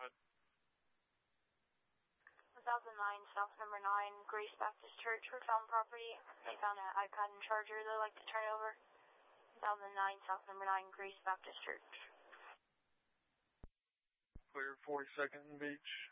ahead. 1009 South number 9, Grace Baptist Church, we're found property. They found an iPad and charger they'd like to turn over. 1009 South number 9, Grace Baptist Church. Clear 42nd Beach.